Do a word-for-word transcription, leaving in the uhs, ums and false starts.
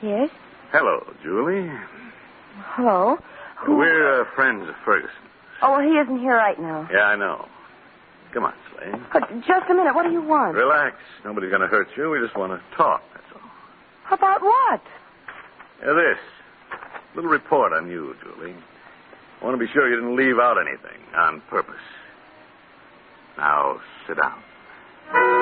Yes? Hello, Julie. Hello? Who... We're uh, friends of Ferguson. Oh, well, he isn't here right now. Yeah, I know. Come on, Slade. But just a minute. What do you want? Relax. Nobody's going to hurt you. We just want to talk, that's all. About what? Yeah, this. Little report on you, Julie. I want to be sure you didn't leave out anything on purpose. Now, sit down.